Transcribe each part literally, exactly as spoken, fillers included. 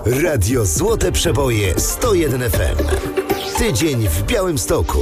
Radio Złote Przeboje sto jeden F M. Tydzień w Białymstoku.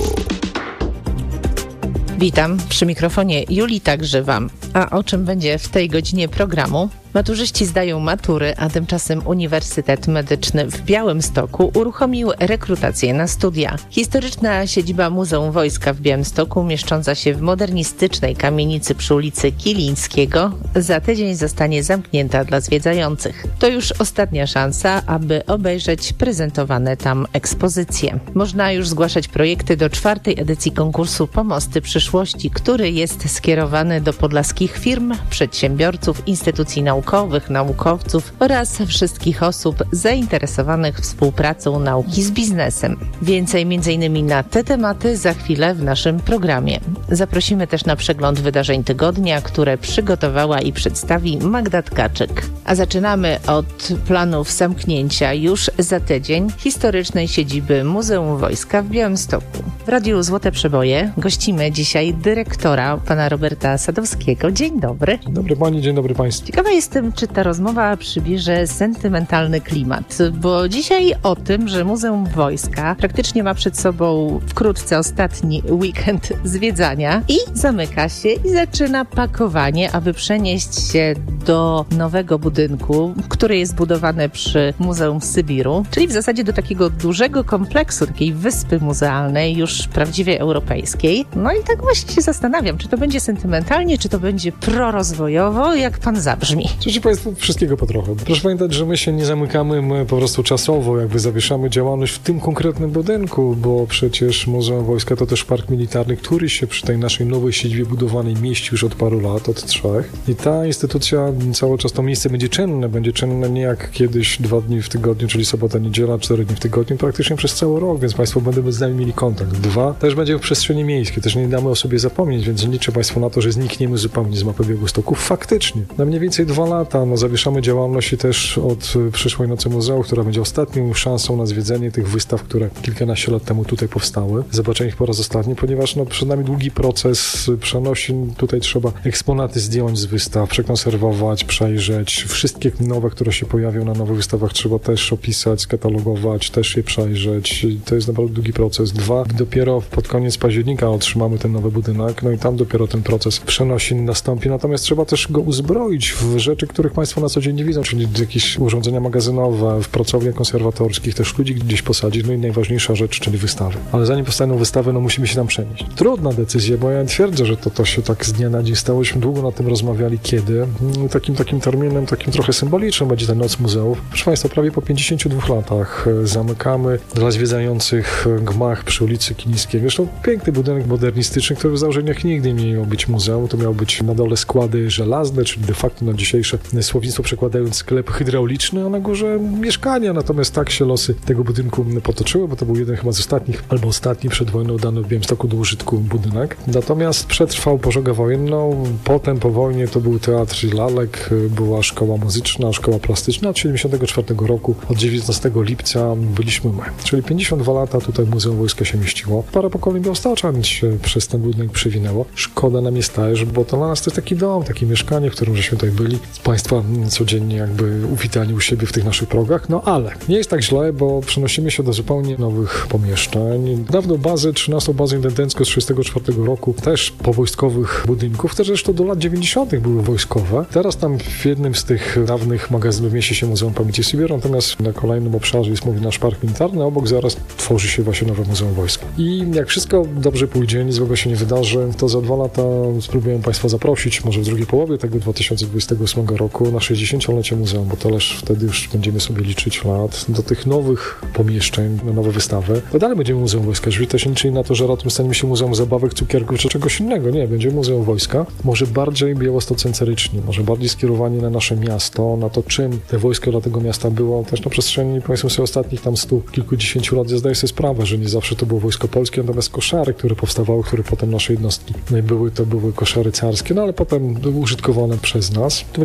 Witam, przy mikrofonie Julita Grzywam. A o czym będzie w tej godzinie programu? Maturzyści zdają matury, a tymczasem Uniwersytet Medyczny w Białymstoku uruchomił rekrutację na studia. Historyczna siedziba Muzeum Wojska w Białymstoku, mieszcząca się w modernistycznej kamienicy przy ulicy Kilińskiego, za tydzień zostanie zamknięta dla zwiedzających. To już ostatnia szansa, aby obejrzeć prezentowane tam ekspozycje. Można już zgłaszać projekty do czwartej edycji konkursu Pomosty Przyszłości, który jest skierowany do podlaskich firm, przedsiębiorców, instytucji naukowych, naukowych, naukowców oraz wszystkich osób zainteresowanych współpracą nauki z biznesem. Więcej między innymi na te tematy za chwilę w naszym programie. Zaprosimy też na przegląd wydarzeń tygodnia, które przygotowała i przedstawi Magda Tkaczyk. A zaczynamy od planów zamknięcia już za tydzień historycznej siedziby Muzeum Wojska w Białymstoku. W Radiu Złote Przeboje gościmy dzisiaj dyrektora, pana Roberta Sadowskiego. Dzień dobry. Dzień dobry pani, dzień dobry państwu. Ciekawa jestem, czy ta rozmowa przybierze sentymentalny klimat, bo dzisiaj o tym, że Muzeum Wojska praktycznie ma przed sobą wkrótce ostatni weekend zwiedzania i zamyka się i zaczyna pakowanie, aby przenieść się do nowego budynku, który jest budowany przy Muzeum Sybiru, czyli w zasadzie do takiego dużego kompleksu, takiej wyspy muzealnej, już prawdziwie europejskiej. No i tak właśnie się zastanawiam, czy to będzie sentymentalnie, czy to będzie prorozwojowo, jak pan zabrzmi. Słuchajcie państwo, wszystkiego po trochę. Proszę pamiętać, że my się nie zamykamy, my po prostu czasowo jakby zawieszamy działalność w tym konkretnym budynku, bo przecież Muzeum Wojska to też park militarny, który się przy tej naszej nowej siedzibie budowanej mieści już od paru lat, od trzech. I ta instytucja cały czas, to miejsce będzie czynne, będzie czynne nie jak kiedyś dwa dni w tygodniu, czyli sobota, niedziela, cztery dni w tygodniu, praktycznie przez cały rok, więc państwo będą z nami mieli kontakt. Dwa, też będzie w przestrzeni miejskiej, też nie damy o sobie zapomnieć, więc nie liczę państwo na to, że znikniemy zupełnie z mapy Białegostoku. Faktycznie, na mniej więcej dwa lata, no zawieszamy działalność i też od przyszłej Nocy Muzeum, która będzie ostatnią szansą na zwiedzenie tych wystaw, które kilkanaście lat temu tutaj powstały. Zobaczenie ich po raz ostatni, ponieważ no, przed nami długi proces przenosin. Tutaj trzeba eksponaty zdjąć z wystaw, przekonserwować, przejrzeć. Wszystkie nowe, które się pojawią na nowych wystawach, trzeba też opisać, skatalogować, też je przejrzeć. To jest naprawdę długi proces. Dwa, dopiero pod koniec października otrzymamy ten nowy budynek, no i tam dopiero ten proces przenosin nastąpi. Natomiast trzeba też go uzbroić w rzeczy, których państwo na co dzień nie widzą, czyli jakieś urządzenia magazynowe, w pracowniach konserwatorskich, też ludzi gdzieś posadzić, no i najważniejsza rzecz, czyli wystawy. Ale zanim powstaną wystawy, no musimy się tam przenieść. Trudna decyzja, bo ja twierdzę, że to, to się tak z dnia na dzień stałośmy, długo na tym rozmawiali, kiedy. Takim takim terminem, takim trochę symbolicznym będzie ta Noc Muzeów. Proszę państwa, prawie po pięćdziesięciu dwóch latach zamykamy dla zwiedzających gmach przy ulicy Kilińskiego. Zresztą piękny budynek modernistyczny, który w założeniach nigdy nie miał być muzeum, to miał być na dole składy żelazne, czyli de facto na dzisiejsze słownictwo przekładając sklep hydrauliczny, a na górze mieszkania. Natomiast tak się losy tego budynku potoczyły, bo to był jeden chyba z ostatnich, albo ostatni przed wojną dany w Białymstoku do użytku budynek. Natomiast przetrwał pożogę wojenną, potem po wojnie to był teatr lalek, była szkoła muzyczna, szkoła plastyczna. Od siedemdziesiątego czwartego roku, od dziewiętnastego lipca byliśmy my. Czyli pięćdziesiąt dwa lata tutaj Muzeum Wojska się mieściło. Parę pokoleń białostoczan się przez ten budynek przewinęło. Szkoda nam jest też, bo to dla nas to jest taki dom, takie mieszkanie, w którym żeśmy tutaj byli. Państwa codziennie jakby uwitali u siebie w tych naszych progach. No ale nie jest tak źle, bo przenosimy się do zupełnie nowych pomieszczeń. Dawno bazy, trzynastą bazę intendencką z trzydziestego czwartego roku, też powojskowych budynków, też zresztą do lat dziewięćdziesiątych były wojskowe. Teraz tam w jednym z tych dawnych magazynów mieści się Muzeum Pamięci Sybiru, natomiast na kolejnym obszarze jest, mówi, nasz park militarny, a obok zaraz tworzy się właśnie nowe Muzeum Wojska. I jak wszystko dobrze pójdzie, nic złego się nie wydarzy, to za dwa lata spróbuję państwa zaprosić, może w drugiej połowie tego dwa tysiące dwudziestego ósmego roku na sześćdziesięciolecie muzeum, bo to też wtedy już będziemy sobie liczyć lat, do tych nowych pomieszczeń, na nowe wystawy. To dalej będzie Muzeum Wojska. Jeżeli to się liczy na to, że razem staniemy się Muzeum Zabawek, Cukierków czy czegoś innego. Nie, będzie Muzeum Wojska. Może bardziej białostocentrycznie, może bardziej skierowanie na nasze miasto, na to, czym te wojsko dla tego miasta było. Też na przestrzeni, powiedzmy sobie, ostatnich tam stu kilkudziesięciu lat ja zdaję sobie sprawę, że nie zawsze to było wojsko polskie, natomiast koszary, które powstawały, które potem nasze jednostki były, to były koszary carskie, no ale potem były użytkowane przez nas. To będzie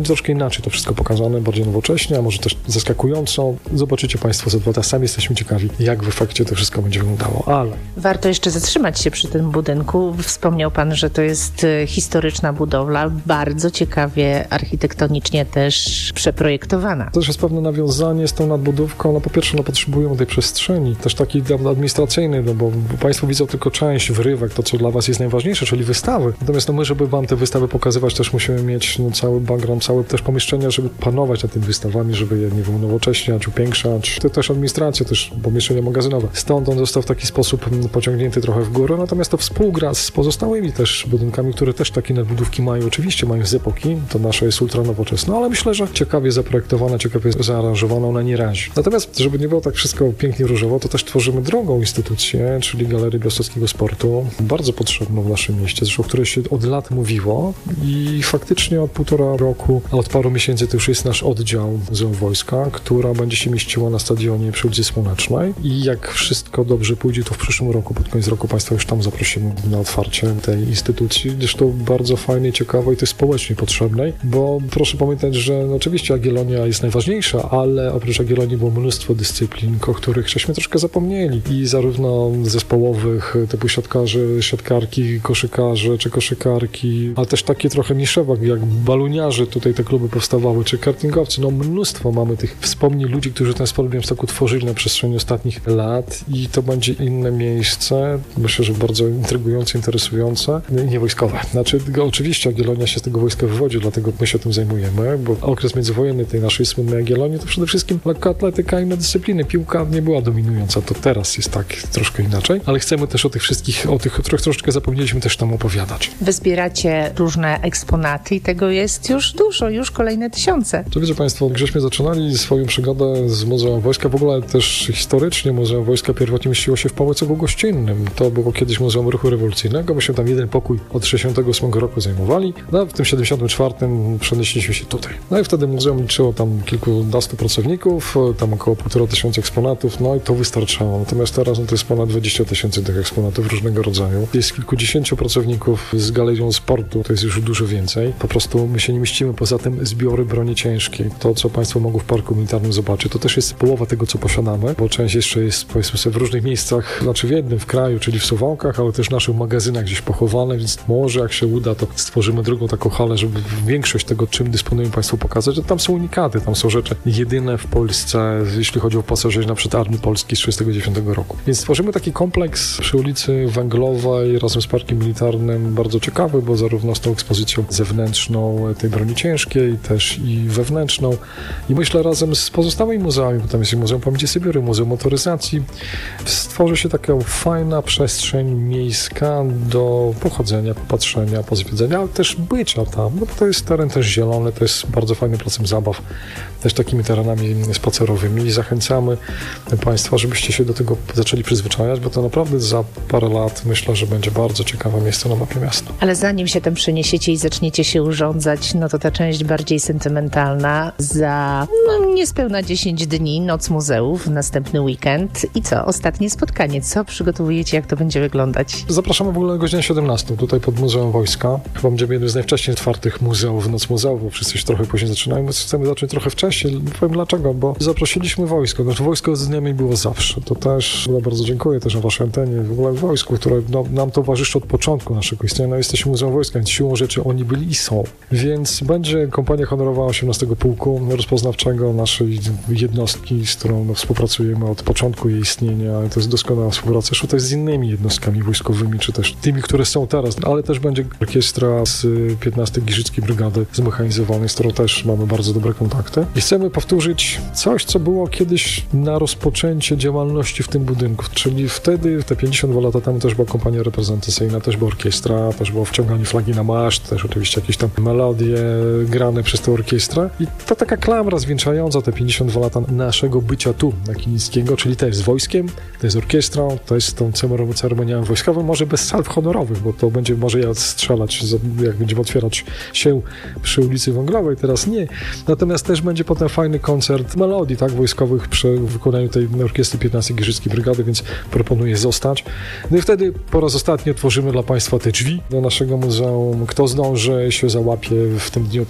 troszkę inaczej to wszystko pokazane, bardziej nowocześnie, a może też zaskakująco. Zobaczycie Państwo za dwa lata, sami jesteśmy ciekawi, jak w efekcie to wszystko będzie wyglądało, ale... Warto jeszcze zatrzymać się przy tym budynku. Wspomniał Pan, że to jest historyczna budowla, bardzo ciekawie architektonicznie też przeprojektowana. To też jest pewne nawiązanie z tą nadbudówką. No po pierwsze, no potrzebujemy tej przestrzeni, też takiej administracyjnej, no bo Państwo widzą tylko część wyrywek, to co dla Was jest najważniejsze, czyli wystawy. Natomiast no my, żeby Wam te wystawy pokazywać, też musimy mieć no, cały background, całe też pomieszczenia, żeby panować nad tymi wystawami, żeby je, nie wiem, unowocześniać, upiększać. To też administracja, też pomieszczenia magazynowe. Stąd on został w taki sposób pociągnięty trochę w górę, natomiast to współgra z pozostałymi też budynkami, które też takie nadbudówki mają. Oczywiście mają z epoki, to nasze jest ultra nowoczesne, ale myślę, że ciekawie zaprojektowana, ciekawie zaaranżowana, ona nie razi. Natomiast, żeby nie było tak wszystko pięknie różowo, to też tworzymy drugą instytucję, czyli Galerię Białostockiego Sportu, bardzo potrzebną w naszym mieście, zresztą o której się od lat mówiło i faktycznie od półtora roku, a od paru miesięcy to już jest nasz oddział Muzeum Wojska, która będzie się mieściła na stadionie przy ulicy Słonecznej i jak wszystko dobrze pójdzie, to w przyszłym roku, pod koniec roku Państwa już tam zaprosimy na otwarcie tej instytucji. Zresztą bardzo fajnej, ciekawej i też społecznie potrzebnej, bo proszę pamiętać, że no oczywiście Jagiellonia jest najważniejsza, ale oprócz Jagiellonii było mnóstwo dyscyplin, o których żeśmy troszkę zapomnieli i zarówno zespołowych, typu siatkarzy, siatkarki, koszykarze czy koszykarki, ale też takie trochę niszowe, jak baluniarze, tutaj te kluby powstawały, czy kartingowcy, no mnóstwo mamy tych wspomnień ludzi, którzy ten sport w Białymstoku tworzyli na przestrzeni ostatnich lat i to będzie inne miejsce, myślę, że bardzo intrygujące, interesujące i niewojskowe. Znaczy, oczywiście Jagiellonia się z tego wojska wywodzi, dlatego my się tym zajmujemy, bo okres międzywojenny tej naszej słynnej Jagiellonii to przede wszystkim lekkoatletyka i inne dyscypliny. Piłka nie była dominująca, to teraz jest tak troszkę inaczej, ale chcemy też o tych wszystkich, o tych, o których troszeczkę zapomnieliśmy, też tam opowiadać. Wy zbieracie różne eksponaty i tego jest już dużo, już kolejne tysiące. To wiecie Państwo, żeśmy zaczynali swoją przygodę z Muzeum Wojska, w ogóle też historycznie Muzeum Wojska pierwotnie mieściło się w Pałacu Gościnnym. To było kiedyś Muzeum Ruchu Rewolucyjnego, myśmy tam jeden pokój od sześćdziesiątego ósmego roku zajmowali, no w tym siedemdziesiątym czwartym przenieśliśmy się tutaj. No i wtedy muzeum liczyło tam kilkunastu pracowników, tam około półtora tysiąca eksponatów, no i to wystarczało. Natomiast teraz no, to jest ponad dwadzieścia tysięcy tych eksponatów różnego rodzaju. Jest kilkudziesięciu pracowników z Galerią Sportu, to jest już dużo więcej. Po prostu my się nie mieścimy, poza tym zbiory broni ciężkiej. To, co Państwo mogą w Parku Militarnym zobaczyć, to też jest połowa tego, co posiadamy, bo część jeszcze jest, powiedzmy sobie, w różnych miejscach, znaczy w jednym w kraju, czyli w Suwałkach, ale też w naszych magazynach gdzieś pochowane, więc może jak się uda, to stworzymy drugą taką halę, żeby większość tego, czym dysponują Państwu pokazać, że tam są unikaty, tam są rzeczy jedyne w Polsce, jeśli chodzi o pasażerzy na przykład Armii Polskiej z tysiąc dziewięćset trzydziestego dziewiątego roku. Więc stworzymy taki kompleks przy ulicy Węglowej razem z Parkiem Militarnym, bardzo ciekawy, bo zarówno z tą ekspozycją zewnętrzną tej broni ciężkiej, też i wewnętrzną i myślę razem z pozostałymi muzeami, bo tam jest Muzeum Pamięci Syberii, Muzeum Motoryzacji, stworzy się taka fajna przestrzeń miejska do pochodzenia, popatrzenia, pozwiedzenia, ale też bycia tam, no bo to jest teren też zielony, to jest bardzo fajny placem zabaw, też takimi terenami spacerowymi i zachęcamy Państwa, żebyście się do tego zaczęli przyzwyczajać, bo to naprawdę za parę lat myślę, że będzie bardzo ciekawe miejsce na mapie miasta. Ale zanim się tam przeniesiecie i zaczniecie się urządzać, no to ta część bardziej sentymentalna za no, niespełna dziesięć dni, Noc Muzeów, następny weekend i co? Ostatnie spotkanie. Co przygotowujecie? Jak to będzie wyglądać? Zapraszamy w ogóle o godzinie siedemnastej tutaj pod Muzeum Wojska. Chyba będziemy jednym z najwcześniej otwartych muzeów Noc Muzeów, bo wszyscy się trochę później zaczynają, więc chcemy zacząć trochę wcześniej. Powiem dlaczego, bo zaprosiliśmy wojsko. Znaczy wojsko z nami było zawsze. To też bardzo dziękuję też na waszej antenie, w ogóle wojsku, które no, nam towarzyszy od początku naszego istnienia. No, jesteśmy Muzeum Wojska, więc siłą rzeczy oni byli i są. Więc będzie kompania honorowa osiemnastego Pułku Rozpoznawczego naszej jednostki, z którą no, współpracujemy od początku jej istnienia. To jest doskonała współpraca, zresztą to jest z innymi jednostkami wojskowymi, czy też tymi, które są teraz, ale też będzie orkiestra z piętnastej Giżyckiej Brygady Zmechanizowanej, z którą też mamy bardzo dobre kontakty. I chcemy powtórzyć coś, co było kiedyś na rozpoczęcie działalności w tym budynku, czyli wtedy, te pięćdziesiąt dwa lata temu też była kompania reprezentacyjna, też była orkiestra, też było wciąganie flagi na maszt, też oczywiście jakieś tam melodie grane przez tę orkiestrę i to taka klamra zwieńczająca te pięćdziesiąt dwa lata naszego bycia tu, na Kilińskiego, czyli to jest wojskiem, to jest orkiestrą, to jest tą ceremonią wojskową, może bez salw honorowych, bo to będzie może ja strzelać, jak będziemy otwierać się przy ulicy Węglowej, teraz nie. Natomiast też będzie potem fajny koncert melodii, tak, wojskowych przy wykonaniu tej orkiestry piętnastej Giżyckiej Brygady, więc proponuję zostać. No i wtedy po raz ostatni otworzymy dla Państwa te drzwi do naszego muzeum. Kto zdąży się załapie w tym dniu, to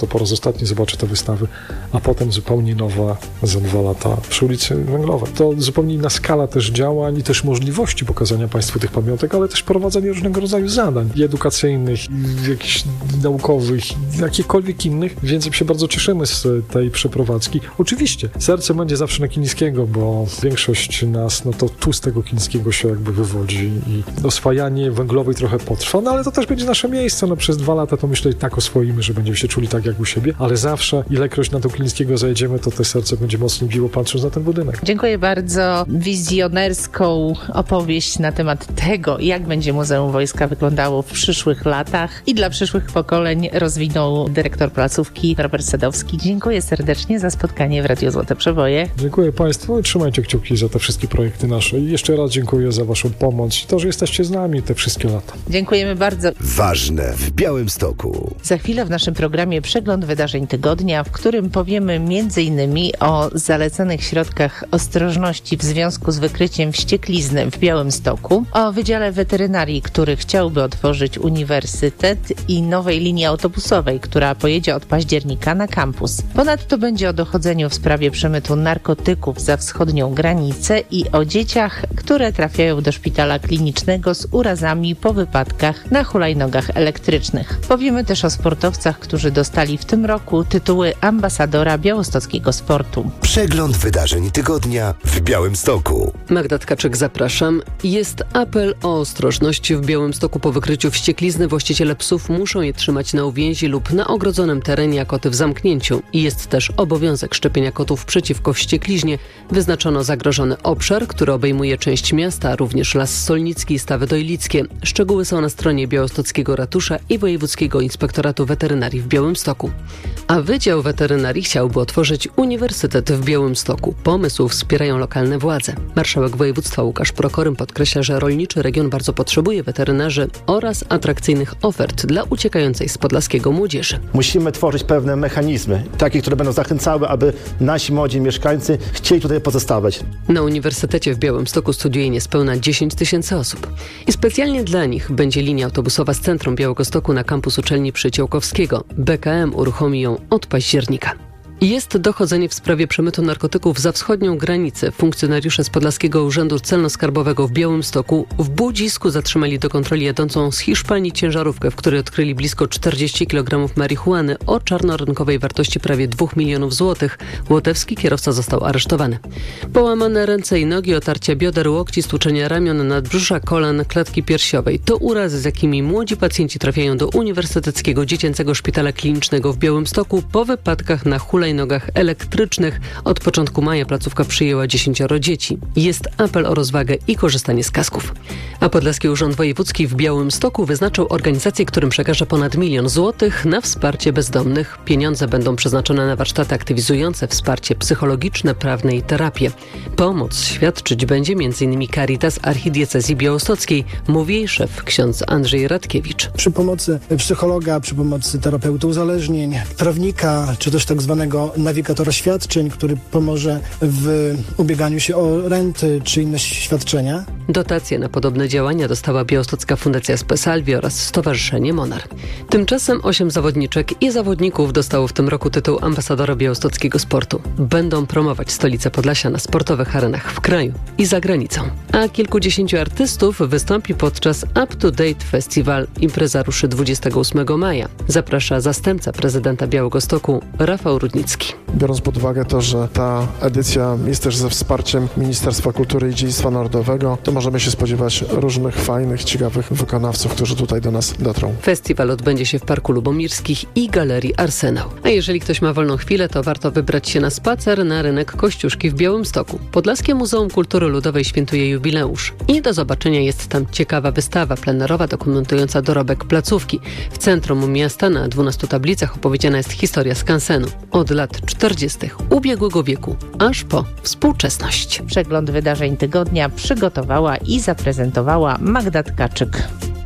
po raz ostatni zobaczę te wystawy, a potem zupełnie nowa za dwa lata przy ulicy Węglowej. To zupełnie inna skala też działań i też możliwości pokazania Państwu tych pamiątek, ale też prowadzenie różnego rodzaju zadań i edukacyjnych, i jakichś naukowych, jakichkolwiek innych, więc się bardzo cieszymy z tej przeprowadzki. Oczywiście, serce będzie zawsze na Kilińskiego, bo większość nas, no to tu z tego Kilińskiego się jakby wywodzi i oswajanie Węglowej trochę potrwa, no ale to też będzie nasze miejsce, no przez dwa lata to myślę i tak oswoimy, że będziemy się czuli tak jak u siebie, ale zawsze, ilekroć na to Kilińskiego zajedziemy, to te serce będzie mocno biło patrząc na ten budynek. Dziękuję bardzo. Wizjonerską opowieść na temat tego, jak będzie Muzeum Wojska wyglądało w przyszłych latach i dla przyszłych pokoleń rozwinął dyrektor placówki Robert Sadowski. Dziękuję serdecznie za spotkanie w Radiu Złote Przeboje. Dziękuję Państwu i trzymajcie kciuki za te wszystkie projekty nasze. I jeszcze raz dziękuję za Waszą pomoc i to, że jesteście z nami te wszystkie lata. Dziękujemy bardzo. Ważne w Białymstoku. Za chwilę w naszym programie przegląd wydarzeń tygodnia, w którym powiemy między innymi o zalecanych środkach ostrożności w związku z wykryciem wścieklizny w Białymstoku, o Wydziale Weterynarii, który chciałby otworzyć uniwersytet i nowej linii autobusowej, która pojedzie od października na kampus. Ponadto będzie o dochodzeniu w sprawie przemytu narkotyków za wschodnią granicę i o dzieciach, które trafiają do szpitala klinicznego z urazami po wypadkach na hulajnogach elektrycznych. Powiemy też o sportowcach, którzy dostali w tym roku tytuły ambasadora białostockiego sportu. Przegląd wydarzeń tygodnia w Białymstoku. Magda Tkaczyk, zapraszam. Jest apel o ostrożność w Białymstoku po wykryciu wścieklizny. Właściciele psów muszą je trzymać na uwięzi lub na ogrodzonym terenie, a koty w zamknięciu. I jest też obowiązek szczepienia kotów przeciwko wściekliźnie. Wyznaczono zagrożony obszar, który obejmuje część miasta, również Las Solnicki i Stawy Dojlickie. Szczegóły są na stronie Białostockiego Ratusza i Wojewódzkiego Inspektoratu Weterynarii w Białymstoku. A Wydział Weterynarii chciałby otworzyć uniwersytet w Białymstoku. Pomysł wspierają lokalne władze. Marszałek województwa Łukasz Prokorym podkreśla, że rolniczy region bardzo potrzebuje weterynarzy oraz atrakcyjnych ofert dla uciekającej z podlaskiego młodzieży. Musimy tworzyć pewne mechanizmy, takie, które będą zachęcały, aby nasi młodzi mieszkańcy chcieli tutaj pozostawać. Na Uniwersytecie w Białymstoku studiuje niespełna dziesięć tysięcy osób. I specjalnie dla nich będzie linia autobusowa z centrum Białegostoku na kampus uczelni Przyciałkowskiego. B K M uruchomi ją od października. Jest dochodzenie w sprawie przemytu narkotyków za wschodnią granicę. Funkcjonariusze z Podlaskiego Urzędu Celno-Skarbowego w Białymstoku w Budzisku zatrzymali do kontroli jadącą z Hiszpanii ciężarówkę, w której odkryli blisko czterdzieści kilogramów marihuany o czarnorynkowej wartości prawie dwóch milionów złotych. Łotewski kierowca został aresztowany. Połamane ręce i nogi, otarcia bioder, łokci, stłuczenia ramion, nadbrzusza, kolan, klatki piersiowej. To urazy, z jakimi młodzi pacjenci trafiają do Uniwersyteckiego Dziecięcego Szpitala Klinicznego w Białymstoku po wypadkach na hulajnogach nogach elektrycznych. Od początku maja placówka przyjęła dziesięcioro dzieci. Jest apel o rozwagę i korzystanie z kasków. A Podlaski Urząd Wojewódzki w Białymstoku wyznaczył organizację, którym przekaże ponad milion złotych na wsparcie bezdomnych. Pieniądze będą przeznaczone na warsztaty aktywizujące, wsparcie psychologiczne, prawne i terapię. Pomoc świadczyć będzie m.in. Caritas Archidiecezji Białostockiej, mówi jej szef ksiądz Andrzej Radkiewicz. Przy pomocy psychologa, przy pomocy terapeuty uzależnień, prawnika, czy też tak zwanego nawigatora świadczeń, który pomoże w ubieganiu się o renty czy inne świadczenia. Dotacje na podobne działania dostała Białostocka Fundacja Spesalvi oraz Stowarzyszenie Monar. Tymczasem osiem zawodniczek i zawodników dostało w tym roku tytuł ambasadora białostockiego sportu. Będą promować stolicę Podlasia na sportowych arenach w kraju i za granicą. A kilkudziesięciu artystów wystąpi podczas Up to Date Festival. Impreza ruszy dwudziestego ósmego maja. Zaprasza zastępca prezydenta Białegostoku Rafał Rudnicki. Biorąc pod uwagę to, że ta edycja jest też ze wsparciem Ministerstwa Kultury i Dziedzictwa Narodowego, to możemy się spodziewać różnych fajnych, ciekawych wykonawców, którzy tutaj do nas dotrą. Festiwal odbędzie się w Parku Lubomirskich i Galerii Arsenał. A jeżeli ktoś ma wolną chwilę, to warto wybrać się na spacer na rynek Kościuszki w Białymstoku. Podlaskie Muzeum Kultury Ludowej świętuje jubileusz i do zobaczenia jest tam ciekawa wystawa plenerowa dokumentująca dorobek placówki. W centrum miasta na dwunastu tablicach opowiedziana jest historia skansenu. Od lat czterdziestych ubiegłego wieku, aż po współczesność. Przegląd wydarzeń tygodnia przygotowała i zaprezentowała Magda Tkaczyk.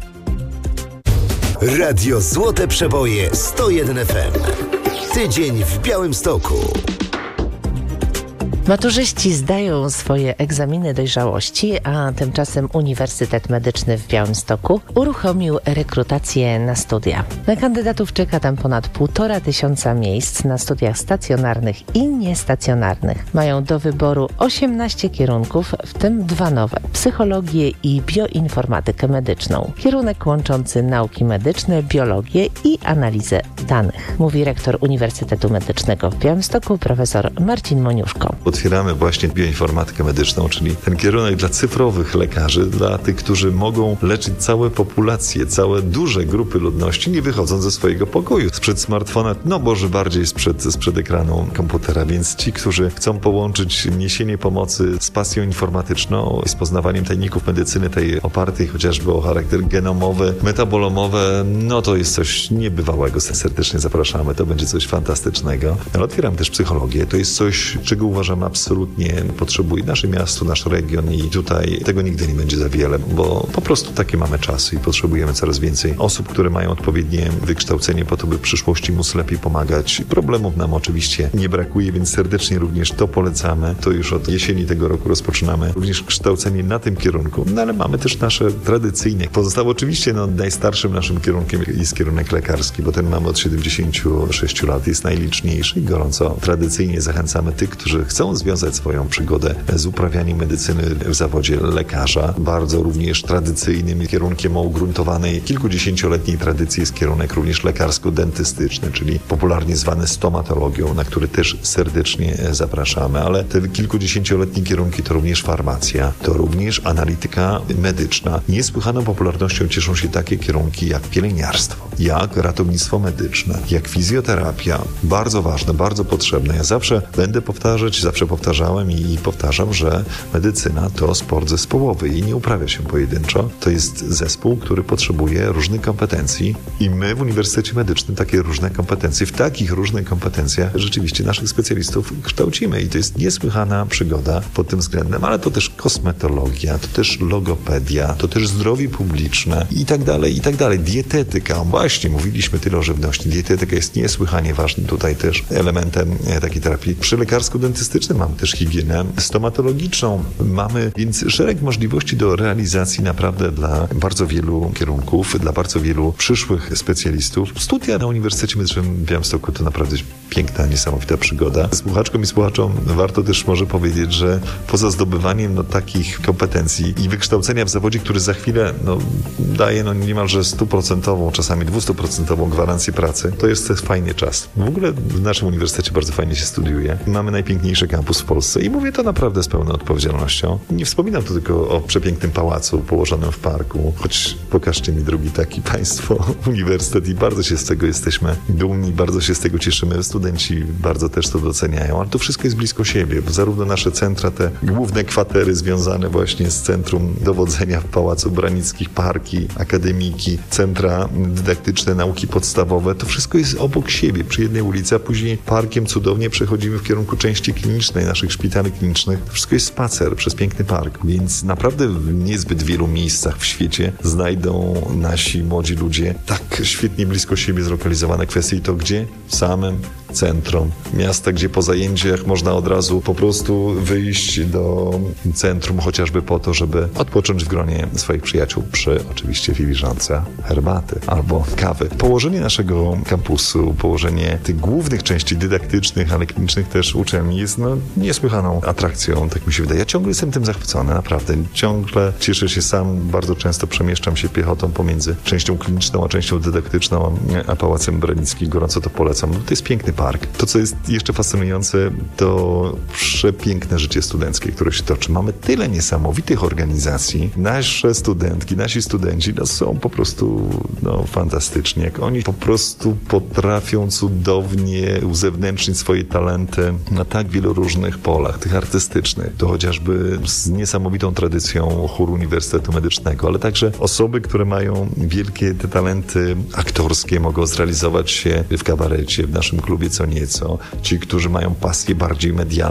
Radio Złote Przeboje sto jeden F M. Tydzień w Białymstoku. Maturzyści zdają swoje egzaminy dojrzałości, a tymczasem Uniwersytet Medyczny w Białymstoku uruchomił rekrutację na studia. Na kandydatów czeka tam ponad półtora tysiąca miejsc na studiach stacjonarnych i niestacjonarnych. Mają do wyboru osiemnaście kierunków, w tym dwa nowe: psychologię i bioinformatykę medyczną. Kierunek łączący nauki medyczne, biologię i analizę danych, mówi rektor Uniwersytetu Medycznego w Białymstoku profesor Marcin Moniuszko. Otwieramy właśnie bioinformatykę medyczną, czyli ten kierunek dla cyfrowych lekarzy, dla tych, którzy mogą leczyć całe populacje, całe duże grupy ludności, nie wychodząc ze swojego pokoju, sprzed smartfona, no może bardziej sprzed, sprzed ekranu komputera. Więc ci, którzy chcą połączyć niesienie pomocy z pasją informatyczną, z poznawaniem tajników medycyny, tej opartej chociażby o charakter genomowy, metabolomowy, no to jest coś niebywałego. Serdecznie zapraszamy, to będzie coś fantastycznego. Ale otwieram też psychologię, to jest coś, czego uważam absolutnie potrzebuje nasze miasto, nasz region i tutaj tego nigdy nie będzie za wiele, bo po prostu takie mamy czasy i potrzebujemy coraz więcej osób, które mają odpowiednie wykształcenie po to, by w przyszłości móc lepiej pomagać. Problemów nam oczywiście nie brakuje, więc serdecznie również to polecamy. To już od jesieni tego roku rozpoczynamy również kształcenie na tym kierunku, no ale mamy też nasze tradycyjne. Pozostało oczywiście no, najstarszym naszym kierunkiem jest kierunek lekarski, bo ten mamy od siedemdziesięciu sześciu lat, jest najliczniejszy i gorąco tradycyjnie zachęcamy tych, którzy chcą związać swoją przygodę z uprawianiem medycyny w zawodzie lekarza. Bardzo również tradycyjnym kierunkiem o ugruntowanej kilkudziesięcioletniej tradycji jest kierunek również lekarsko-dentystyczny, czyli popularnie zwany stomatologią, na który też serdecznie zapraszamy, ale te kilkudziesięcioletnie kierunki to również farmacja, to również analityka medyczna. Niesłychaną popularnością cieszą się takie kierunki jak pielęgniarstwo, jak ratownictwo medyczne, jak fizjoterapia. Bardzo ważne, bardzo potrzebne. Ja zawsze będę powtarzać, zawsze powtarzałem i powtarzam, że medycyna to sport zespołowy i nie uprawia się pojedynczo. To jest zespół, który potrzebuje różnych kompetencji i my w Uniwersytecie Medycznym takie różne kompetencje, w takich różnych kompetencjach rzeczywiście naszych specjalistów kształcimy i to jest niesłychana przygoda pod tym względem, ale to też kosmetologia, to też logopedia, to też zdrowie publiczne i tak dalej, i tak dalej. Dietetyka, właśnie mówiliśmy tyle o żywności. Dietetyka jest niesłychanie ważnym tutaj też elementem takiej terapii. Przy lekarsko-dentystycznym mamy też higienę stomatologiczną. Mamy więc szereg możliwości do realizacji naprawdę dla bardzo wielu kierunków, dla bardzo wielu przyszłych specjalistów. Studia na Uniwersytecie Medycznym w Białymstoku to naprawdę piękna, niesamowita przygoda. Słuchaczkom i słuchaczom warto też może powiedzieć, że poza zdobywaniem no, takich kompetencji i wykształcenia w zawodzie, który za chwilę no, daje no, niemalże stuprocentową, czasami dwustuprocentową gwarancję pracy, to jest to fajny czas. W ogóle w naszym uniwersytecie bardzo fajnie się studiuje. Mamy najpiękniejszy kampus w Polsce i mówię to naprawdę z pełną odpowiedzialnością. Nie wspominam tu tylko o przepięknym pałacu położonym w parku, choć pokażcie mi drugi taki państwo, uniwersytet i bardzo się z tego jesteśmy dumni, bardzo się z tego cieszymy. Studenci bardzo też to doceniają, ale to wszystko jest blisko siebie, bo zarówno nasze centra, te główne kwatery związane właśnie z centrum dowodzenia w Pałacu Branickich, parki, akademiki, centra dydaktyczne, nauki podstawowe, to wszystko jest obok siebie, przy jednej ulicy, a później parkiem cudownie przechodzimy w kierunku części klinicznej, naszych szpitali klinicznych. To wszystko jest spacer przez piękny park, więc naprawdę w niezbyt wielu miejscach w świecie znajdą nasi młodzi ludzie tak świetnie blisko siebie zlokalizowane kwestie i to gdzie? W samym centrum miasta, gdzie po zajęciach można od razu po prostu wyjść do centrum chociażby po to, żeby odpocząć w gronie swoich przyjaciół przy oczywiście filiżance herbaty albo kawy. Położenie naszego kampusu, położenie tych głównych części dydaktycznych, ale klinicznych też uczelni jest no, niesłychaną atrakcją, tak mi się wydaje. Ja ciągle jestem tym zachwycony, naprawdę. Ciągle cieszę się sam, bardzo często przemieszczam się piechotą pomiędzy częścią kliniczną a częścią dydaktyczną, a Pałacem Branickim. Gorąco to polecam. To jest piękny park. To, co jest jeszcze fascynujące, to przepiękne życie studenckie, które się toczy. Mamy tyle niesamowitych organizacji. Nasze studentki, nasi studenci no, są po prostu no, fantastyczni. Jak oni po prostu potrafią cudownie uzewnętrznić swoje talenty na tak wielu różnych polach, tych artystycznych. To chociażby z niesamowitą tradycją chóru Uniwersytetu Medycznego, ale także osoby, które mają wielkie te talenty aktorskie, mogą zrealizować się w kabarecie, w naszym klubie Co Nieco. Ci, którzy mają pasję bardziej medialną, mogą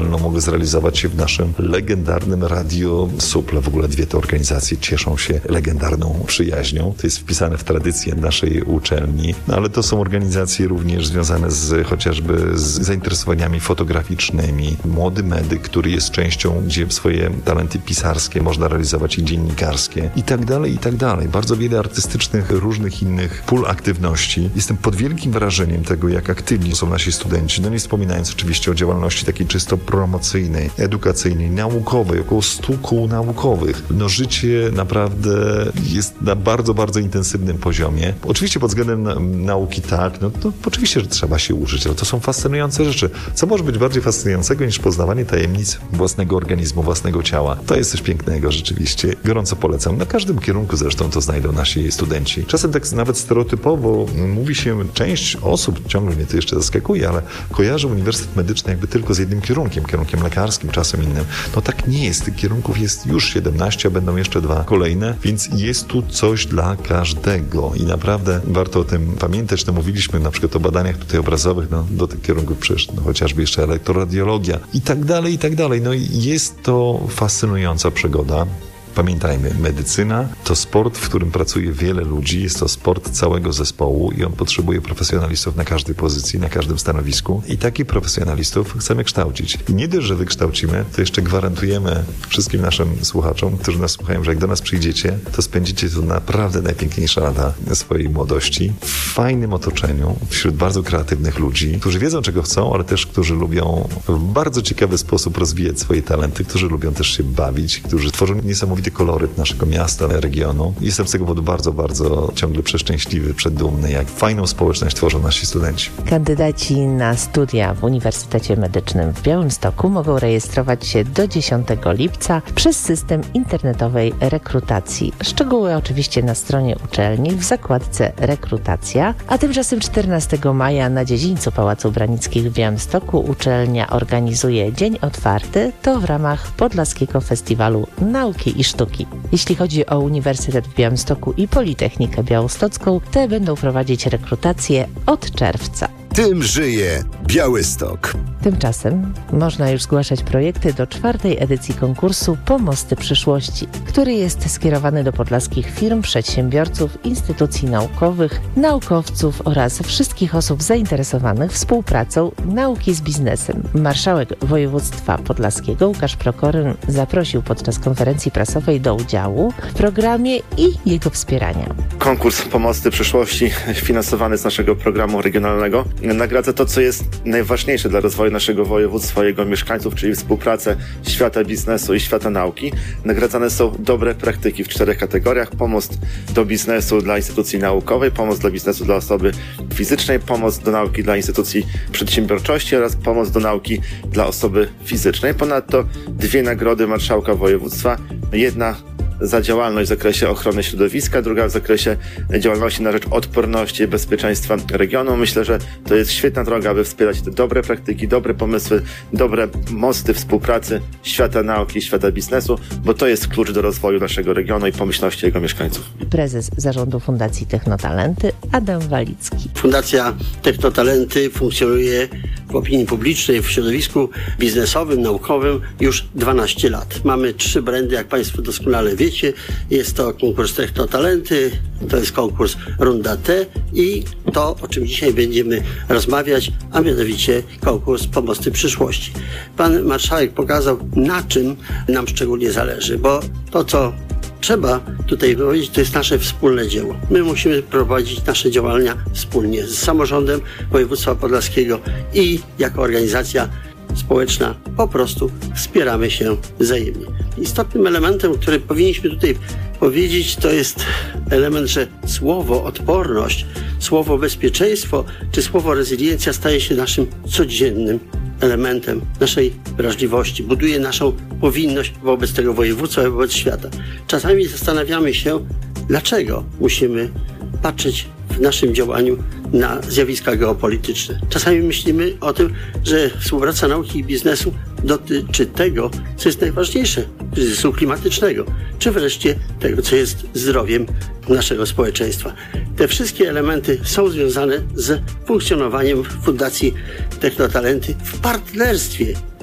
zrealizować się w naszym legendarnym Radio Suple. W ogóle dwie te organizacje cieszą się legendarną przyjaźnią. To jest wpisane w tradycję naszej uczelni, no ale to są organizacje również związane z chociażby z zainteresowaniami fotograficznymi. Młody medyk, który jest częścią, gdzie swoje talenty pisarskie można realizować i dziennikarskie i tak dalej, i tak dalej. Bardzo wiele artystycznych, różnych innych pól aktywności. Jestem pod wielkim wrażeniem tego, jak aktywni są nasi studenci. No nie wspominając oczywiście o działalności takiej czysto promocyjnej, edukacyjnej, naukowej, około stu kół naukowych. No życie naprawdę jest na bardzo, bardzo intensywnym poziomie. Oczywiście pod względem na, nauki tak, no to oczywiście, że trzeba się uczyć, ale to są fascynujące rzeczy. Co może być bardziej fascynującego niż poznawanie tajemnic własnego organizmu, własnego ciała? To jest coś pięknego rzeczywiście. Gorąco polecam. Na każdym kierunku zresztą to znajdą nasi studenci. Czasem tak nawet stereotypowo mówi się, część osób, ciągle mnie to jeszcze zaskakuje, ale kojarzy Uniwersytet Medyczny jakby tylko z jednym kierunkiem, kierunkiem lekarskim, czasem innym. No tak nie jest. Tych kierunków jest już siedemnaście, a będą jeszcze dwa kolejne, więc jest tu coś dla każdego i naprawdę warto o tym pamiętać. No mówiliśmy na przykład o badaniach tutaj obrazowych, no do tych kierunków przecież no, chociażby jeszcze elektroradiologia i tak dalej, i tak dalej. No i jest to fascynująca przygoda. Pamiętajmy, medycyna to sport, w którym pracuje wiele ludzi, jest to sport całego zespołu i on potrzebuje profesjonalistów na każdej pozycji, na każdym stanowisku i takich profesjonalistów chcemy kształcić. I nie dość, że wykształcimy, to jeszcze gwarantujemy wszystkim naszym słuchaczom, którzy nas słuchają, że jak do nas przyjdziecie, to spędzicie tu naprawdę najpiękniejsze lata swojej młodości w fajnym otoczeniu, wśród bardzo kreatywnych ludzi, którzy wiedzą, czego chcą, ale też którzy lubią w bardzo ciekawy sposób rozwijać swoje talenty, którzy lubią też się bawić, którzy tworzą niesamowite koloryt naszego miasta, regionu. Jestem z tego powodu bardzo, bardzo ciągle przeszczęśliwy, przedumny, jak fajną społeczność tworzą nasi studenci. Kandydaci na studia w Uniwersytecie Medycznym w Białymstoku mogą rejestrować się do dziesiątego lipca przez system internetowej rekrutacji. Szczegóły oczywiście na stronie uczelni w zakładce rekrutacja, a tymczasem czternastego maja na dziedzińcu Pałacu Branickich w Białymstoku uczelnia organizuje Dzień Otwarty, to w ramach Podlaskiego Festiwalu Nauki i Sztuki. Jeśli chodzi o Uniwersytet w Białymstoku i Politechnikę Białostocką, te będą prowadzić rekrutację od czerwca. Tym żyje Białystok. Tymczasem można już zgłaszać projekty do czwartej edycji konkursu Pomosty Przyszłości, który jest skierowany do podlaskich firm, przedsiębiorców, instytucji naukowych, naukowców oraz wszystkich osób zainteresowanych współpracą nauki z biznesem. Marszałek województwa podlaskiego Łukasz Prokoryn zaprosił podczas konferencji prasowej do udziału w programie i jego wspierania. Konkurs Pomosty Przyszłości finansowany z naszego programu regionalnego nagradza to, co jest najważniejsze dla rozwoju naszego województwa, jego mieszkańców, czyli współpracę świata biznesu i świata nauki. Nagradzane są dobre praktyki w czterech kategoriach. Pomoc do biznesu dla instytucji naukowej, pomoc dla biznesu dla osoby fizycznej, pomoc do nauki dla instytucji przedsiębiorczości oraz pomoc do nauki dla osoby fizycznej. Ponadto dwie nagrody marszałka województwa. Jedna za działalność w zakresie ochrony środowiska, druga w zakresie działalności na rzecz odporności i bezpieczeństwa regionu. Myślę, że to jest świetna droga, aby wspierać te dobre praktyki, dobre pomysły, dobre mosty współpracy świata nauki i świata biznesu, bo to jest klucz do rozwoju naszego regionu i pomyślności jego mieszkańców. Prezes Zarządu Fundacji Technotalenty Adam Walicki. Fundacja Technotalenty funkcjonuje w opinii publicznej, w środowisku biznesowym, naukowym już dwanaście lat. Mamy trzy brandy, jak Państwo doskonale wiecie. Jest to konkurs Technotalenty, to jest konkurs Runda T i to, o czym dzisiaj będziemy rozmawiać, a mianowicie konkurs Pomosty Przyszłości. Pan marszałek pokazał, na czym nam szczególnie zależy, bo to, co trzeba tutaj powiedzieć, to jest nasze wspólne dzieło. My musimy prowadzić nasze działania wspólnie z samorządem województwa podlaskiego i jako organizacja społeczna po prostu wspieramy się wzajemnie. Istotnym elementem, który powinniśmy tutaj powiedzieć, to jest element, że słowo odporność, słowo bezpieczeństwo czy słowo rezyliencja staje się naszym codziennym elementem naszej wrażliwości, buduje naszą powinność wobec tego województwa, wobec świata. Czasami zastanawiamy się, dlaczego musimy patrzeć w naszym działaniu na zjawiska geopolityczne. Czasami myślimy o tym, że współpraca nauki i biznesu dotyczy tego, co jest najważniejsze, kryzysu klimatycznego, czy wreszcie tego, co jest zdrowiem naszego społeczeństwa. Te wszystkie elementy są związane z funkcjonowaniem Fundacji Technotalenty w partnerstwie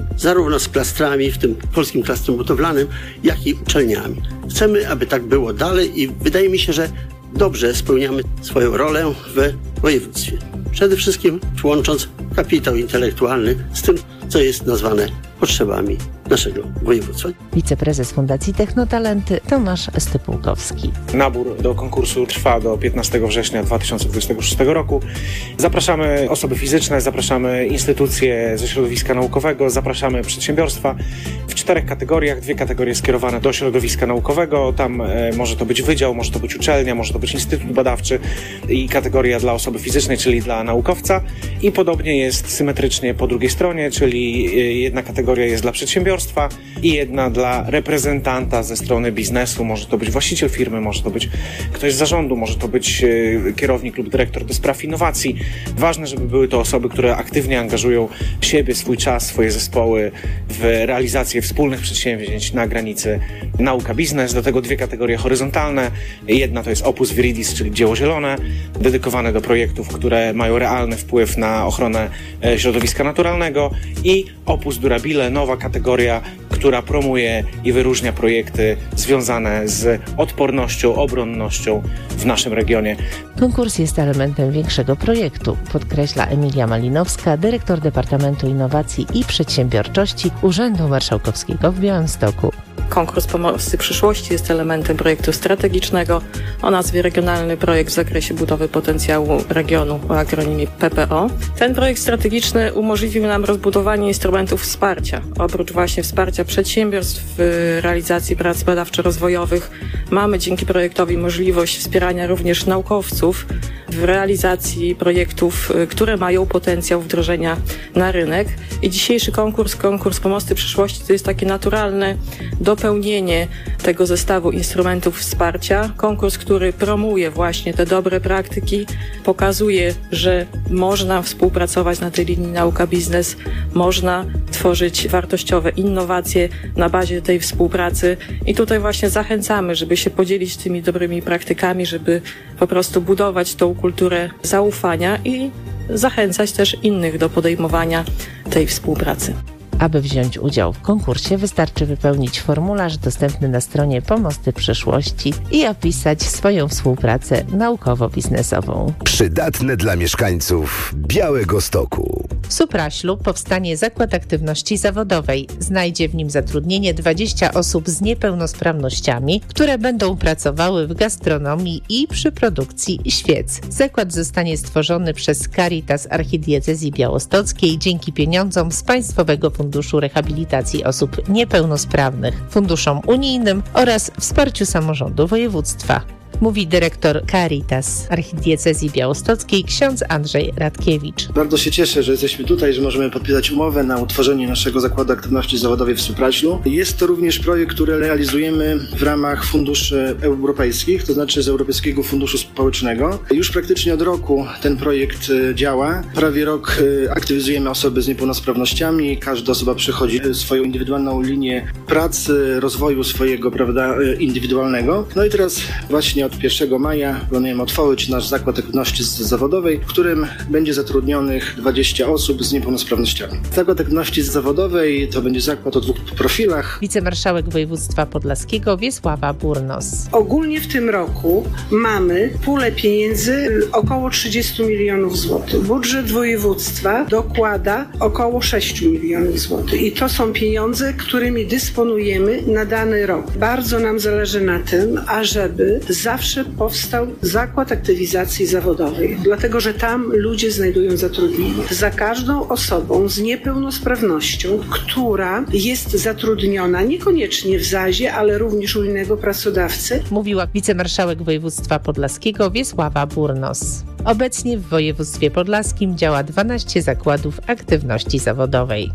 zarówno z klastrami, w tym polskim klastrem budowlanym, jak i uczelniami. Chcemy, aby tak było dalej i wydaje mi się, że dobrze spełniamy swoją rolę w województwie. Przede wszystkim łącząc kapitał intelektualny z tym, co jest nazwane potrzebami naszego województwa. Wiceprezes Fundacji Technotalenty Tomasz Stypułkowski. Nabór do konkursu trwa do piętnastego września dwa tysiące dwudziestego szóstego roku. Zapraszamy osoby fizyczne, zapraszamy instytucje ze środowiska naukowego, zapraszamy przedsiębiorstwa w czterech kategoriach. Dwie kategorie skierowane do środowiska naukowego. Tam e, może to być wydział, może to być uczelnia, może to być instytut badawczy i kategoria dla osoby fizycznej, czyli dla naukowca. I podobnie jest symetrycznie po drugiej stronie, czyli jedna kategoria jest dla przedsiębiorstwa i jedna dla reprezentanta ze strony biznesu. Może to być właściciel firmy, może to być ktoś z zarządu, może to być kierownik lub dyrektor do spraw innowacji. Ważne, żeby były to osoby, które aktywnie angażują siebie, swój czas, swoje zespoły w realizację wspólnych przedsięwzięć na granicy nauka-biznes. Do tego dwie kategorie horyzontalne. Jedna to jest Opus Viridis, czyli dzieło zielone, dedykowane do projektów, które mają realny wpływ na ochronę środowiska naturalnego, i Opus Durabile, nowa kategoria, która promuje i wyróżnia projekty związane z odpornością, obronnością w naszym regionie. Konkurs jest elementem większego projektu, podkreśla Emilia Malinowska, dyrektor Departamentu Innowacji i Przedsiębiorczości Urzędu Marszałkowskiego w Białymstoku. Konkurs Pomosty Przyszłości jest elementem projektu strategicznego o nazwie Regionalny Projekt w zakresie budowy potencjału regionu o akronimie P P O. Ten projekt strategiczny umożliwił nam rozbudowanie instrumentów wsparcia. Oprócz właśnie wsparcia przedsiębiorstw w realizacji prac badawczo-rozwojowych mamy dzięki projektowi możliwość wspierania również naukowców w realizacji projektów, które mają potencjał wdrożenia na rynek. I dzisiejszy konkurs, konkurs Pomosty Przyszłości, to jest takie naturalne dopełnienie tego zestawu instrumentów wsparcia. Konkurs, który promuje właśnie te dobre praktyki, pokazuje, że można współpracować na tej linii nauka-biznes, można tworzyć wartościowe innowacje na bazie tej współpracy i tutaj właśnie zachęcamy, żeby się podzielić tymi dobrymi praktykami, żeby po prostu budować tą kulturę zaufania i zachęcać też innych do podejmowania tej współpracy. Aby wziąć udział w konkursie, wystarczy wypełnić formularz dostępny na stronie Pomosty Przyszłości i opisać swoją współpracę naukowo-biznesową. Przydatne dla mieszkańców Białegostoku. W Supraślu powstanie Zakład Aktywności Zawodowej. Znajdzie w nim zatrudnienie dwadzieścia osób z niepełnosprawnościami, które będą pracowały w gastronomii i przy produkcji świec. Zakład zostanie stworzony przez Caritas Archidiecezji Białostockiej dzięki pieniądzom z Państwowego Funduszu Rehabilitacji Osób Niepełnosprawnych, funduszom unijnym oraz wsparciu samorządu województwa. Mówi dyrektor Caritas Archidiecezji Białostockiej ksiądz Andrzej Radkiewicz. Bardzo się cieszę, że jesteśmy tutaj, że możemy podpisać umowę na utworzenie naszego Zakładu Aktywności Zawodowej w Supraślu. Jest to również projekt, który realizujemy w ramach funduszy europejskich, to znaczy z Europejskiego Funduszu Społecznego. Już praktycznie od roku ten projekt działa. Prawie rok aktywizujemy osoby z niepełnosprawnościami. Każda osoba przechodzi swoją indywidualną linię pracy, rozwoju swojego, prawda, indywidualnego. No i teraz właśnie od pierwszego maja planujemy otworzyć nasz Zakład Aktywności Zawodowej, w którym będzie zatrudnionych dwadzieścia osób z niepełnosprawnościami. Zakład Aktywności Zawodowej to będzie zakład o dwóch profilach. Wicemarszałek województwa podlaskiego Wiesława Burnos. Ogólnie w tym roku mamy pulę pieniędzy około trzydzieści milionów złotych. Budżet województwa dokłada około sześć milionów złotych. I to są pieniądze, którymi dysponujemy na dany rok. Bardzo nam zależy na tym, ażeby zawsze powstał Zakład Aktywizacji Zawodowej, dlatego że tam ludzie znajdują zatrudnienie. Za każdą osobą z niepełnosprawnością, która jest zatrudniona niekoniecznie w zazie, ale również u innego pracodawcy. Mówiła wicemarszałek województwa podlaskiego Wiesława Burnos. Obecnie w województwie podlaskim działa dwanaście zakładów aktywności zawodowej.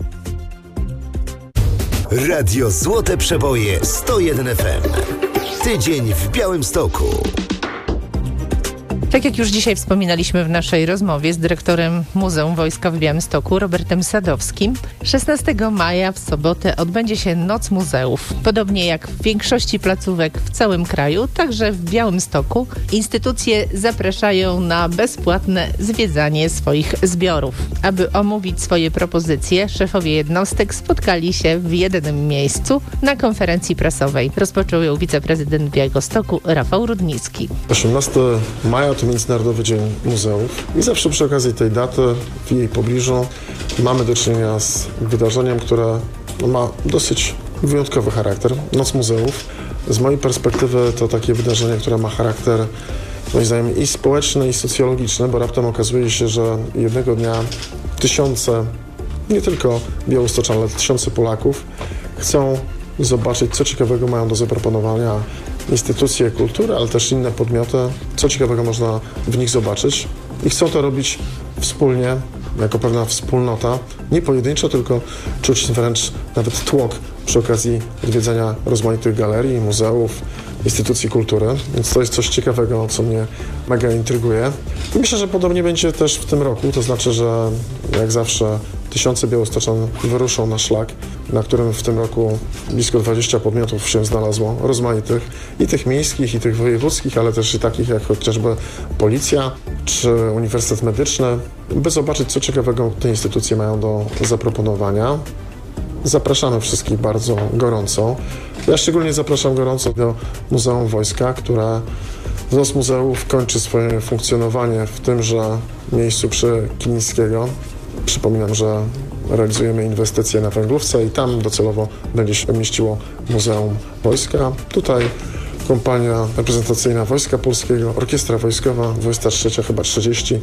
Radio Złote Przeboje sto jeden F M. Tydzień w Białymstoku. Tak jak już dzisiaj wspominaliśmy w naszej rozmowie z dyrektorem Muzeum Wojska w Białymstoku, Robertem Sadowskim, szesnastego maja w sobotę odbędzie się Noc Muzeów. Podobnie jak w większości placówek w całym kraju, także w Białymstoku instytucje zapraszają na bezpłatne zwiedzanie swoich zbiorów. Aby omówić swoje propozycje, szefowie jednostek spotkali się w jednym miejscu na konferencji prasowej. Rozpoczął ją wiceprezydent Białegostoku Rafał Rudnicki. osiemnastego maja to Międzynarodowy Dzień Muzeów i zawsze przy okazji tej daty w jej pobliżu mamy do czynienia z wydarzeniem, które ma dosyć wyjątkowy charakter. Noc Muzeów. Z mojej perspektywy to takie wydarzenie, które ma charakter moim zdaniem i społeczny, i socjologiczny, bo raptem okazuje się, że jednego dnia tysiące, nie tylko białostoczan, ale tysiące Polaków chcą zobaczyć, co ciekawego mają do zaproponowania instytucje kultury, ale też inne podmioty, co ciekawego można w nich zobaczyć i chcą to robić wspólnie, jako pewna wspólnota, nie pojedynczo, tylko czuć wręcz nawet tłok przy okazji odwiedzania rozmaitych galerii, muzeów, instytucji kultury, więc to jest coś ciekawego, co mnie mega intryguje. I myślę, że podobnie będzie też w tym roku, to znaczy, że jak zawsze tysiące białostoczan wyruszą na szlak, na którym w tym roku blisko dwadzieścia podmiotów się znalazło, rozmaitych, i tych miejskich, i tych wojewódzkich, ale też i takich jak chociażby Policja czy Uniwersytet Medyczny, by zobaczyć, co ciekawego te instytucje mają do zaproponowania. Zapraszamy wszystkich bardzo gorąco. Ja szczególnie zapraszam gorąco do Muzeum Wojska, które w Noc Muzeów kończy swoje funkcjonowanie w tymże miejscu przy Kilińskiego. Przypominam, że realizujemy inwestycje na Węglówce i tam docelowo będzie się mieściło Muzeum Wojska. Tutaj kompania reprezentacyjna Wojska Polskiego, Orkiestra Wojskowa, dwudziesta trzecia, chyba trzydzieści,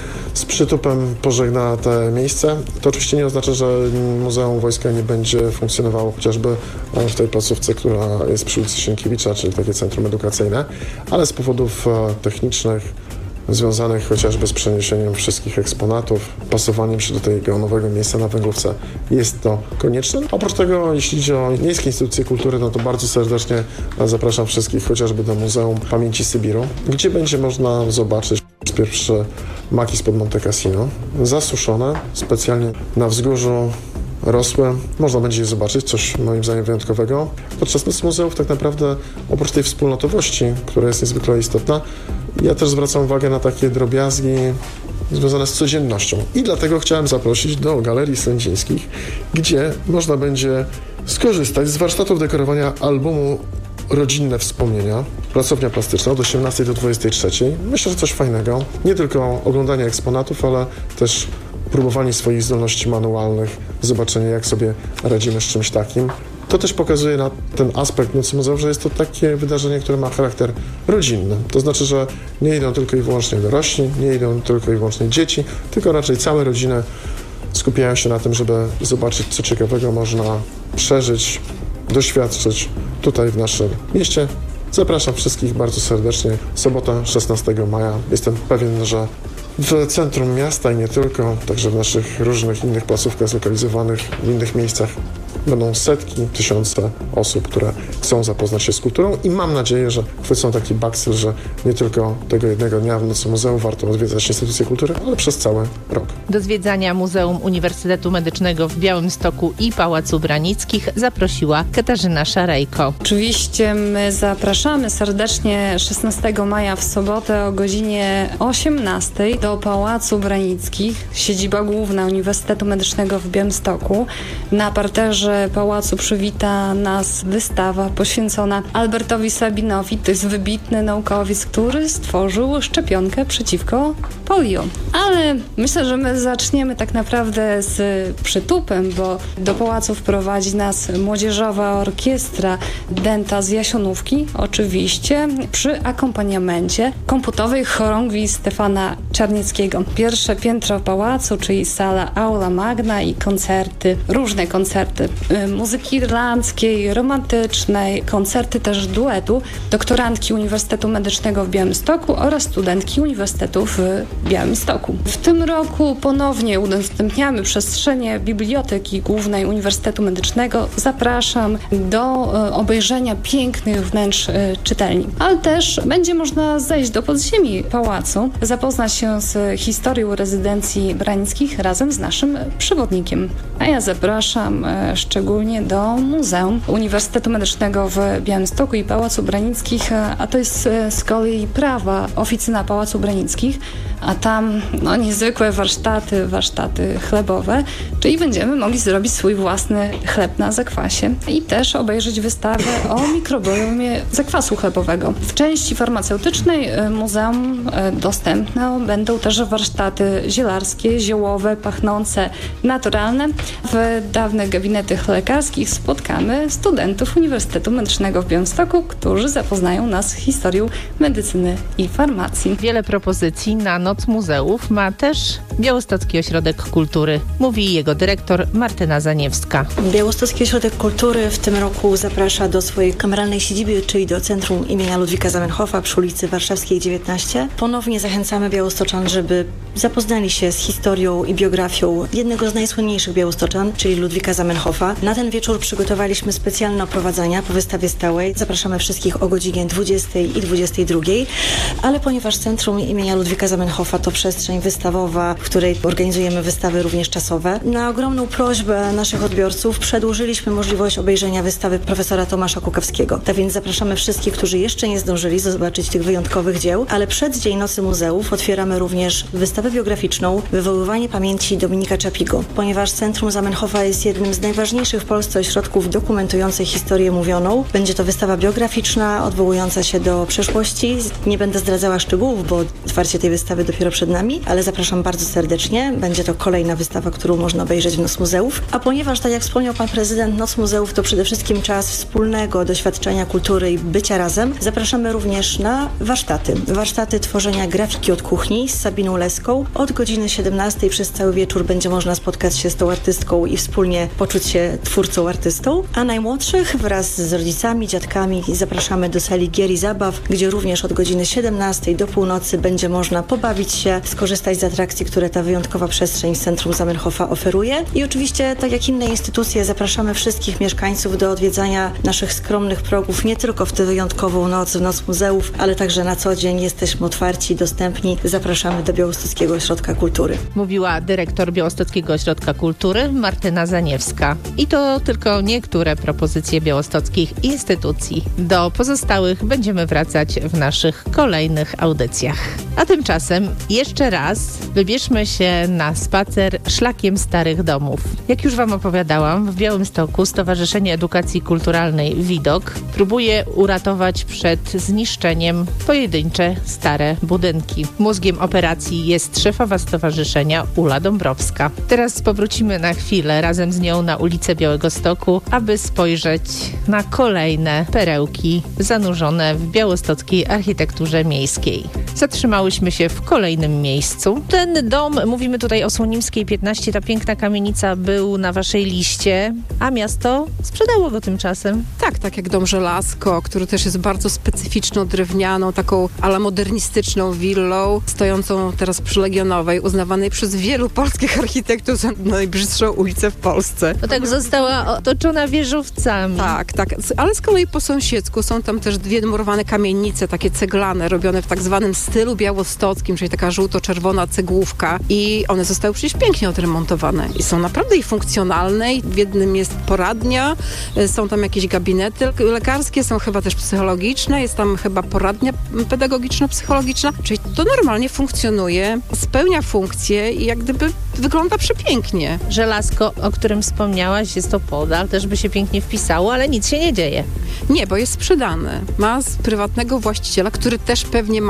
z przytupem pożegna te miejsce. To oczywiście nie oznacza, że Muzeum Wojska nie będzie funkcjonowało chociażby w tej placówce, która jest przy ulicy Sienkiewicza, czyli takie centrum edukacyjne, ale z powodów technicznych związanych chociażby z przeniesieniem wszystkich eksponatów, pasowaniem się do tego nowego miejsca na Węglówce jest to konieczne. Oprócz tego, jeśli idzie o miejskie instytucje kultury, no to bardzo serdecznie zapraszam wszystkich chociażby do Muzeum Pamięci Sybiru, gdzie będzie można zobaczyć pierwsze maki spod Monte Cassino, zasuszone specjalnie na wzgórzu, rosłe. Można będzie je zobaczyć, coś moim zdaniem wyjątkowego. Podczas Nocy Muzeów tak naprawdę oprócz tej wspólnotowości, która jest niezwykle istotna, ja też zwracam uwagę na takie drobiazgi związane z codziennością. I dlatego chciałem zaprosić do Galerii Sędzińskich, gdzie można będzie skorzystać z warsztatów dekorowania albumu Rodzinne Wspomnienia, pracownia plastyczna od osiemnastej do dwudziestej trzeciej. Myślę, że coś fajnego. Nie tylko oglądanie eksponatów, ale też próbowanie swoich zdolności manualnych, zobaczenie, jak sobie radzimy z czymś takim. To też pokazuje na ten aspekt Nocy Muzeów, że jest to takie wydarzenie, które ma charakter rodzinny. To znaczy, że nie idą tylko i wyłącznie dorośli, nie idą tylko i wyłącznie dzieci, tylko raczej całe rodziny skupiają się na tym, żeby zobaczyć, co ciekawego można przeżyć, doświadczyć tutaj w naszym mieście. Zapraszam wszystkich bardzo serdecznie. Sobota, szesnastego maja. Jestem pewien, że w centrum miasta i nie tylko, także w naszych różnych innych placówkach zlokalizowanych w innych miejscach będą setki, tysiące osób, które chcą zapoznać się z kulturą i mam nadzieję, że chwycą taki bakcyl, że nie tylko tego jednego dnia w Nocy Muzeum warto odwiedzać instytucje kultury, ale przez cały rok. Do zwiedzania Muzeum Uniwersytetu Medycznego w Białymstoku i Pałacu Branickich zaprosiła Katarzyna Szarejko. Oczywiście my zapraszamy serdecznie szesnastego maja w sobotę o godzinie osiemnastej do Pałacu Branickich, siedziba główna Uniwersytetu Medycznego w Białymstoku. Na parterze pałacu przywita nas wystawa poświęcona Albertowi Sabinowi. To jest wybitny naukowiec, który stworzył szczepionkę przeciwko polio. Ale myślę, że my zaczniemy tak naprawdę z przytupem, bo do pałacu wprowadzi nas młodzieżowa orkiestra Denta z Jasionówki, oczywiście przy akompaniamencie komputowej chorągwi Stefana Czarnieckiego. Pierwsze piętro pałacu, czyli sala Aula Magna i koncerty, różne koncerty. muzyki irlandzkiej, romantycznej, koncerty też duetu doktorantki Uniwersytetu Medycznego w Białymstoku oraz studentki Uniwersytetu w Białymstoku. W tym roku ponownie udostępniamy przestrzenie Biblioteki Głównej Uniwersytetu Medycznego. Zapraszam do obejrzenia pięknych wnętrz czytelni. Ale też będzie można zejść do podziemi pałacu, zapoznać się z historią rezydencji branickich razem z naszym przewodnikiem. A ja zapraszam szczególnie do Muzeum Uniwersytetu Medycznego w Białymstoku i Pałacu Branickich, a to jest z kolei prawa oficyna Pałacu Branickich, a tam no, niezwykłe warsztaty, warsztaty chlebowe, czyli będziemy mogli zrobić swój własny chleb na zakwasie i też obejrzeć wystawę o mikrobiomie zakwasu chlebowego. W części farmaceutycznej muzeum dostępne będą też warsztaty zielarskie, ziołowe, pachnące, naturalne. W dawnych gabinetach lekarskich spotkamy studentów Uniwersytetu Medycznego w Białymstoku, którzy zapoznają nas z historią medycyny i farmacji. Wiele propozycji na Noc Muzeów ma też Białostocki Ośrodek Kultury, mówi jego dyrektor Martyna Zaniewska. Białostocki Ośrodek Kultury w tym roku zaprasza do swojej kameralnej siedziby, czyli do Centrum imienia Ludwika Zamenhofa przy ulicy Warszawskiej dziewiętnaście. Ponownie zachęcamy białostoczan, żeby zapoznali się z historią i biografią jednego z najsłynniejszych białostoczan, czyli Ludwika Zamenhofa. Na ten wieczór przygotowaliśmy specjalne oprowadzania po wystawie stałej. Zapraszamy wszystkich o godzinie dwudziestej i dwudziestej drugiej, ale ponieważ Centrum imienia Ludwika Zamenhofa to przestrzeń wystawowa, w której organizujemy wystawy również czasowe, na ogromną prośbę naszych odbiorców przedłużyliśmy możliwość obejrzenia wystawy profesora Tomasza Kukawskiego. Tak więc zapraszamy wszystkich, którzy jeszcze nie zdążyli zobaczyć tych wyjątkowych dzieł, ale przed Dzień Nocy Muzeów otwieramy również wystawę biograficzną Wywoływanie pamięci Dominika Czapigo. Ponieważ Centrum Zamenhofa jest jednym z najważniejszych w Polsce ośrodków dokumentujących historię mówioną, będzie to wystawa biograficzna odwołująca się do przeszłości. Nie będę zdradzała szczegółów, bo otwarcie tej wystawy dopiero przed nami, ale zapraszam bardzo serdecznie. Będzie to kolejna wystawa, którą można obejrzeć w Noc Muzeów. A ponieważ, tak jak wspomniał pan prezydent, Noc Muzeów to przede wszystkim czas wspólnego doświadczenia kultury i bycia razem, zapraszamy również na warsztaty. Warsztaty tworzenia grafiki od kuchni z Sabiną Leską. Od godziny siedemnastej przez cały wieczór będzie można spotkać się z tą artystką i wspólnie poczuć się twórcą, artystą. A najmłodszych wraz z rodzicami, dziadkami zapraszamy do sali gier i zabaw, gdzie również od godziny siedemnastej do północy będzie można pobawić się, skorzystać z atrakcji, które ta wyjątkowa przestrzeń z Centrum Zamenhofa oferuje. I oczywiście, tak jak inne instytucje, zapraszamy wszystkich mieszkańców do odwiedzania naszych skromnych progów, nie tylko w tę wyjątkową noc, w Noc Muzeów, ale także na co dzień jesteśmy otwarci, dostępni. Zapraszamy do Białostockiego Ośrodka Kultury. Mówiła dyrektor Białostockiego Ośrodka Kultury Martyna Zaniewska. I to tylko niektóre propozycje białostockich instytucji. Do pozostałych będziemy wracać w naszych kolejnych audycjach. A tymczasem jeszcze raz wybierzmy się na spacer szlakiem starych domów. Jak już wam opowiadałam, w Białymstoku Stowarzyszenie Edukacji Kulturalnej Widok próbuje uratować przed zniszczeniem pojedyncze stare budynki. Mózgiem operacji jest szefowa stowarzyszenia Ula Dąbrowska. Teraz powrócimy na chwilę razem z nią na ulicę Białegostoku, aby spojrzeć na kolejne perełki zanurzone w białostockiej architekturze miejskiej. Zatrzymałyśmy się w kolejnym miejscu. Ten dom, mówimy tutaj o Słonimskiej piętnaście, ta piękna kamienica był na waszej liście, a miasto sprzedało go tymczasem. Tak, tak jak dom Żelazko, który też jest bardzo specyficzną, drewnianą, taką ala modernistyczną willą, stojącą teraz przy Legionowej, uznawanej przez wielu polskich architektów za najbrzydszą ulicę w Polsce. No tak została otoczona wieżowcami. Tak, tak, ale z kolei po sąsiedzku są tam też dwie murowane kamienice, takie ceglane, robione w tak zwanym stylu białostockim, czyli taka żółto-czerwona cegłówka i one zostały przecież pięknie odremontowane i są naprawdę i funkcjonalne. I w jednym jest poradnia, są tam jakieś gabinety lekarskie, są chyba też psychologiczne, jest tam chyba poradnia pedagogiczno-psychologiczna, czyli to normalnie funkcjonuje, spełnia funkcję i jak gdyby wygląda przepięknie. Żelazko, o którym wspomniałaś, jest to podal, też by się pięknie wpisało, ale nic się nie dzieje. Nie, bo jest sprzedane. Ma z prywatnego właściciela, który też pewnie ma jakieś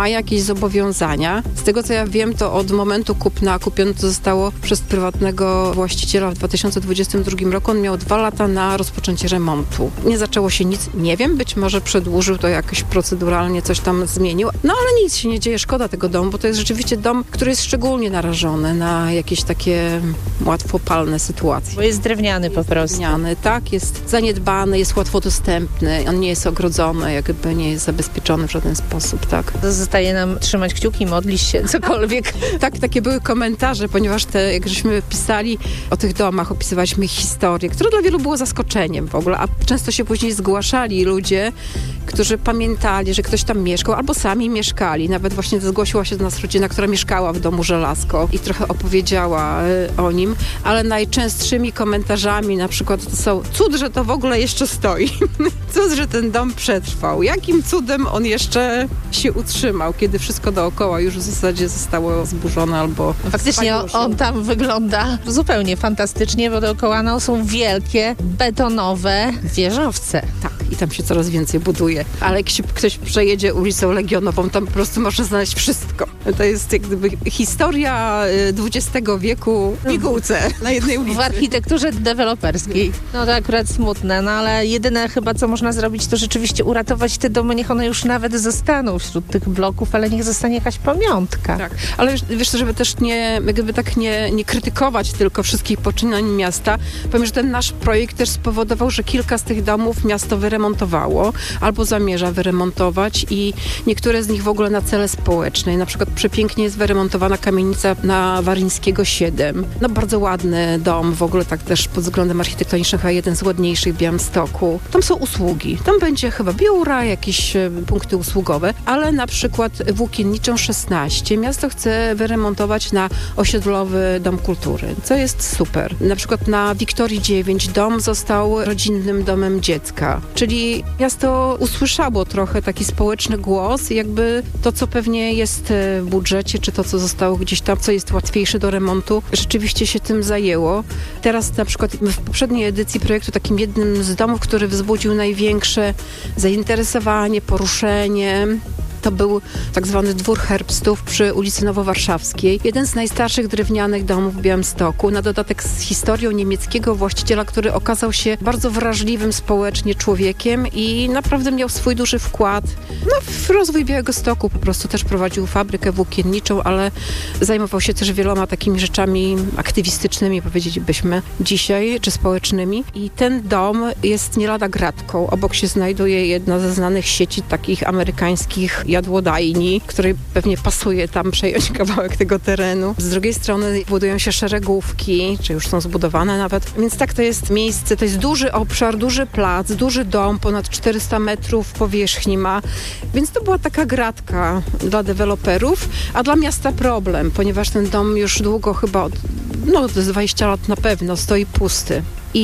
zobowiązania. Z tego co ja wiem, to od momentu kupna kupione to zostało przez prywatnego właściciela w dwa tysiące dwudziestym drugim roku. On miał dwa lata na rozpoczęcie remontu. Nie zaczęło się nic, nie wiem, być może przedłużył to jakoś proceduralnie, coś tam zmienił. No ale nic się nie dzieje, szkoda tego domu, bo to jest rzeczywiście dom, który jest szczególnie narażony na jakieś takie łatwopalne sytuacje. Bo jest drewniany po prostu. Drewniany, tak, jest zaniedbany, jest łatwo dostępny, on nie jest ogrodzony, jakby nie jest zabezpieczony w żaden sposób, tak. Zostaje nam trzymać kciuki, modlić się, cokolwiek. Tak, takie były komentarze, ponieważ te, jak żeśmy pisali o tych domach, opisywaliśmy ich historię, które dla wielu było zaskoczeniem w ogóle, a często się później zgłaszali ludzie, którzy pamiętali, że ktoś tam mieszkał, albo sami mieszkali. Nawet właśnie zgłosiła się do nas rodzina, która mieszkała w domu Żelazko i trochę opowiedziała o nim, ale najczęstszymi komentarzami na przykład to są: cud, że to w ogóle jeszcze stoi. Cud, że ten dom przetrwał. Jakim cudem on jeszcze się utrzymał, kiedy wszystko dookoła już w zasadzie zostało zburzone albo... Faktycznie on, on tam wygląda zupełnie fantastycznie, bo dookoła no, są wielkie, betonowe wieżowce. Tak, i tam się coraz więcej buduje. Ale jak się ktoś przejedzie ulicą Legionową, tam po prostu można znaleźć wszystko. To jest jak gdyby historia dwudziestego wieku w pigułce na jednej ulicy. W architekturze deweloperskiej. No to akurat smutne, no ale jedyne chyba, co można zrobić, to rzeczywiście uratować te domy, niech one już nawet zostaną wśród tych bloków, ale niech zostanie jakaś pamiątka. Tak, ale wiesz, żeby też nie, jakby tak nie, nie krytykować tylko wszystkich poczynań miasta, powiem, że ten nasz projekt też spowodował, że kilka z tych domów miasto wyremontowało albo zamierza wyremontować i niektóre z nich w ogóle na cele społeczne. Na przykład przepięknie jest wyremontowana kamienica na Waryńskiego siedem. No bardzo ładny dom, w ogóle tak też pod względem architektonicznym, a jeden z ładniejszych w Białymstoku. Tam są usługi. Tam będzie chyba biura, jakieś e, punkty usługowe, ale na przykład Włókienniczą szesnaście miasto chce wyremontować na osiedlowy dom kultury, co jest super. Na przykład na Wiktorii dziewięć dom został rodzinnym domem dziecka, czyli miasto usłyszało trochę taki społeczny głos, jakby to, co pewnie jest w budżecie, czy to, co zostało gdzieś tam, co jest łatwiejsze do remontu, rzeczywiście się tym zajęło. Teraz na przykład w poprzedniej edycji projektu takim jednym z domów, który wzbudził największe zainteresowanie, poruszenie, to był tak zwany Dwór Herbstów przy ulicy Nowowarszawskiej. Jeden z najstarszych drewnianych domów w Białymstoku. Na dodatek z historią niemieckiego właściciela, który okazał się bardzo wrażliwym społecznie człowiekiem i naprawdę miał swój duży wkład no, w rozwój Białegostoku. Po prostu też prowadził fabrykę włókienniczą, ale zajmował się też wieloma takimi rzeczami aktywistycznymi, powiedzielibyśmy dzisiaj, czy społecznymi. I ten dom jest nie lada gratką. Obok się znajduje jedna ze znanych sieci takich amerykańskich jadłodajni, której pewnie pasuje tam przejąć kawałek tego terenu. Z drugiej strony budują się szeregówki, czy już są zbudowane nawet. Więc tak, to jest miejsce, to jest duży obszar, duży plac, duży dom, ponad czterysta metrów powierzchni ma. Więc to była taka gratka dla deweloperów, a dla miasta problem, ponieważ ten dom już długo, chyba od, no z dwudziestu lat na pewno, stoi pusty.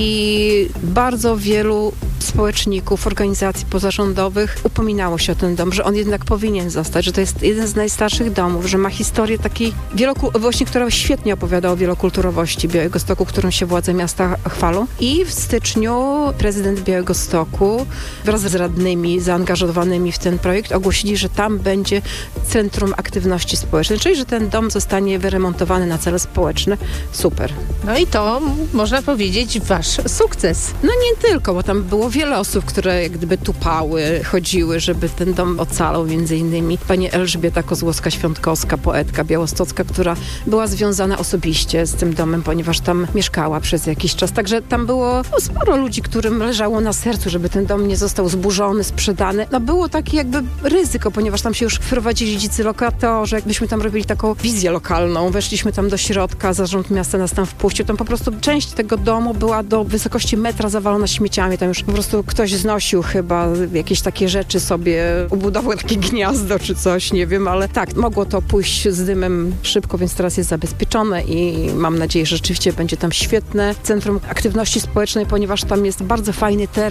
I bardzo wielu społeczników, organizacji pozarządowych upominało się o ten dom, że on jednak powinien zostać, że to jest jeden z najstarszych domów, że ma historię takiej, wielokul- właśnie która świetnie opowiada o wielokulturowości Białegostoku, którą się władze miasta chwalą. I w styczniu prezydent Białegostoku wraz z radnymi zaangażowanymi w ten projekt ogłosili, że tam będzie Centrum Aktywności Społecznej, czyli że ten dom zostanie wyremontowany na cele społeczne. Super. No i to można powiedzieć wasz sukces. No nie tylko, bo tam było wiele osób, które jak gdyby tupały, chodziły, żeby ten dom ocalał, między innymi pani Elżbieta Kozłowska-Świątkowska, poetka białostocka, która była związana osobiście z tym domem, ponieważ tam mieszkała przez jakiś czas. Także tam było no, sporo ludzi, którym leżało na sercu, żeby ten dom nie został zburzony, sprzedany. No było takie jakby ryzyko, ponieważ tam się już wprowadzili dzicy lokatorzy, jakbyśmy tam robili taką wizję lokalną. Weszliśmy tam do środka, zarząd miasta nas tam wpuścił. Tam po prostu część tego domu była do wysokości metra zawalona śmieciami. Tam już po prostu ktoś znosił chyba jakieś takie rzeczy sobie, ubudował takie gniazdo czy coś, nie wiem, ale tak, mogło to pójść z dymem szybko, więc teraz jest zabezpieczone i mam nadzieję, że rzeczywiście będzie tam świetne Centrum Aktywności Społecznej, ponieważ tam jest bardzo fajny teren.